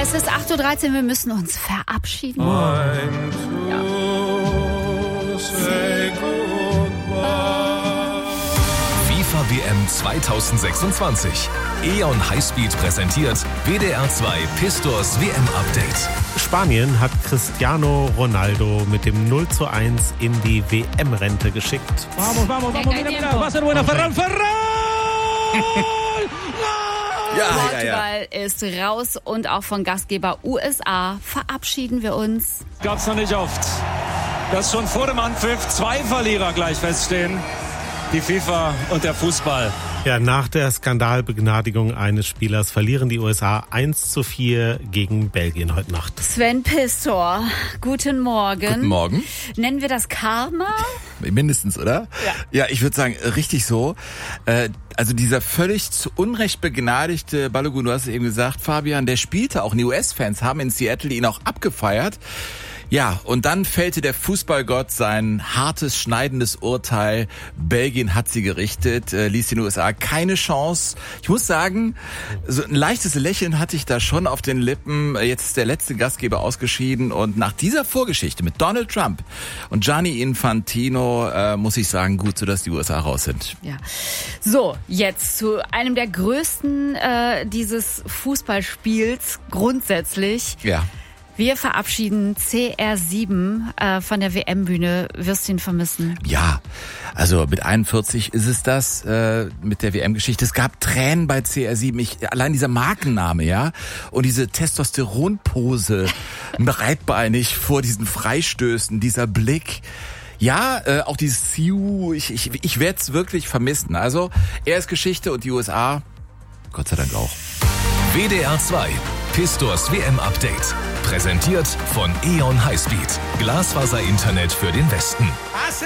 Es ist 8.13 Uhr, wir müssen uns verabschieden. FIFA WM 2026. E.ON Highspeed präsentiert WDR 2 Pistors WM Update. Spanien hat Cristiano Ronaldo mit dem 0:1 in die WM-Rente geschickt. Vamos, mira, va a ser buena, Ferran! Portugal ist raus und auch von Gastgeber USA verabschieden wir uns. Gab's noch nicht oft, dass schon vor dem Anpfiff 2 Verlierer gleich feststehen. Die FIFA und der Fußball. Ja, nach der Skandalbegnadigung eines Spielers verlieren die USA 1:4 gegen Belgien heute Nacht. Sven Pistor, guten Morgen. Guten Morgen. Nennen wir das Karma? Mindestens, oder? Ja, ich würde sagen, richtig so. Also dieser völlig zu Unrecht begnadigte Balogun, du hast es eben gesagt, Fabian, der spielte auch. Die US-Fans haben in Seattle ihn auch abgefeiert. Ja, und dann fällte der Fußballgott sein hartes, schneidendes Urteil. Belgien hat sie gerichtet, ließ den USA keine Chance. Ich muss sagen, so ein leichtes Lächeln hatte ich da schon auf den Lippen. Jetzt ist der letzte Gastgeber ausgeschieden und nach dieser Vorgeschichte mit Donald Trump und Gianni Infantino muss ich sagen, gut, so dass die USA raus sind. Ja. So, jetzt zu einem der größten dieses Fußballspiels grundsätzlich. Ja. Wir verabschieden CR7 von der WM-Bühne. Wirst du ihn vermissen? Ja, also mit 41 ist es das mit der WM-Geschichte. Es gab Tränen bei CR7. Allein dieser Markenname, ja, und diese Testosteronpose, breitbeinig vor diesen Freistößen, dieser Blick. Ja, auch dieses Siu, ich werde es wirklich vermissen. Also er ist Geschichte und die USA, Gott sei Dank auch. WDR 2 Pistors WM Update. Präsentiert von E.ON Highspeed. Glasfaser-Internet für den Westen.